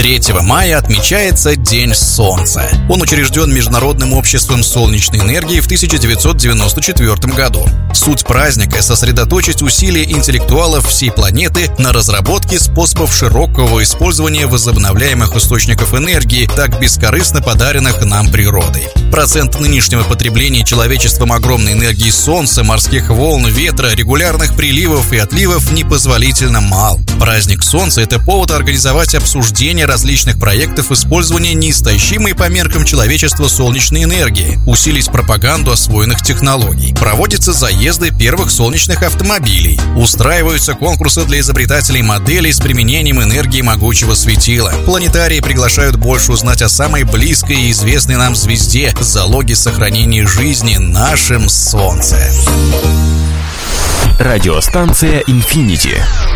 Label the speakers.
Speaker 1: 3 мая отмечается День Солнца. Он учрежден Международным обществом солнечной энергии в 1994 году. Суть праздника – сосредоточить усилия интеллектуалов всей планеты на разработке способов широкого использования возобновляемых источников энергии, так бескорыстно подаренных нам природой. Процент нынешнего потребления человечеством огромной энергии Солнца, морских волн, ветра, регулярных приливов и отливов непозволительно мал. Праздник Солнца – это повод организовать обсуждение различных проектов использования неистощимой по меркам человечества солнечной энергии, усилить пропаганду освоенных технологий. Проводятся заезды первых солнечных автомобилей, устраиваются конкурсы для изобретателей моделей с применением энергии могучего светила. Планетарии приглашают больше узнать о самой близкой и известной нам звезде, залоге сохранения жизни, нашем Солнце.
Speaker 2: Радиостанция Infinity.